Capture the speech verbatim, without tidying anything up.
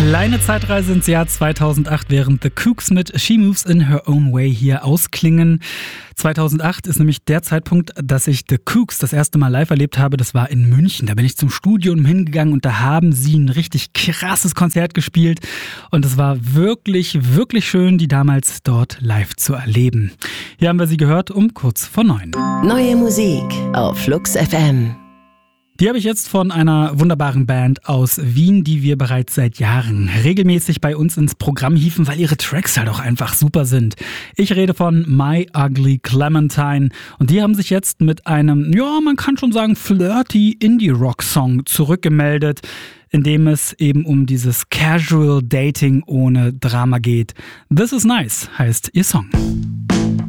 Kleine Zeitreise ins Jahr zweitausendacht, während The Kooks mit She Moves in Her Own Way hier ausklingen. zweitausendacht ist nämlich der Zeitpunkt, dass ich The Kooks das erste Mal live erlebt habe. Das war in München. Da bin ich zum Studium hingegangen und da haben sie ein richtig krasses Konzert gespielt. Und es war wirklich, wirklich schön, die damals dort live zu erleben. Hier haben wir sie gehört um kurz vor neun. Neue Musik auf Flux F M. Die habe ich jetzt von einer wunderbaren Band aus Wien, die wir bereits seit Jahren regelmäßig bei uns ins Programm hieven, weil ihre Tracks halt auch einfach super sind. Ich rede von My Ugly Clementine und die haben sich jetzt mit einem, ja, man kann schon sagen, flirty Indie-Rock-Song zurückgemeldet, in dem es eben um dieses Casual Dating ohne Drama geht. This is Nice heißt ihr Song.